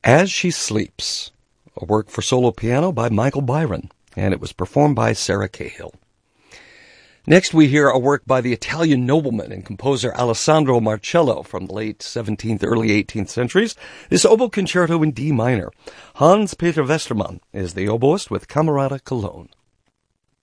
As She Sleeps, a work for solo piano by Michael Byron, and it was performed by Sarah Cahill. Next we hear a work by the Italian nobleman and composer Alessandro Marcello from the late 17th, early 18th centuries. This oboe concerto in D minor. Hans-Peter Westermann is the oboist with Camerata Cologne.